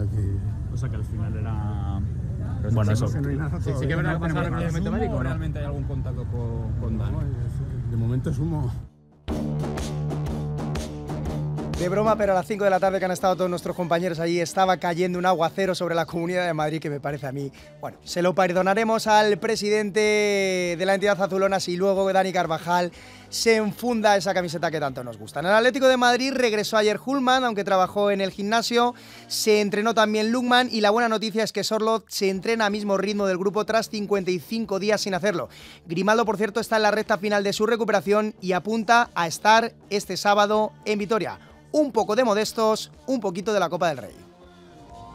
O sea que al final era... Bueno, eso. Sí que es verdad que pasa reconocimiento médico, ¿o realmente hay algún contacto con Dani? De momento es humo. De broma, pero a las 5 de la tarde que han estado todos nuestros compañeros allí estaba cayendo un aguacero sobre la Comunidad de Madrid que me parece a mí, bueno, se lo perdonaremos al presidente de la entidad azulona si luego Dani Carvajal se enfunda esa camiseta que tanto nos gusta. En el Atlético de Madrid regresó ayer Hulman, aunque trabajó en el gimnasio, se entrenó también Lukman y la buena noticia es que Sorloth se entrena a mismo ritmo del grupo tras 55 días sin hacerlo. Grimaldo, por cierto, está en la recta final de su recuperación y apunta a estar este sábado en Vitoria. Un poco de Modestos, un poquito de la Copa del Rey.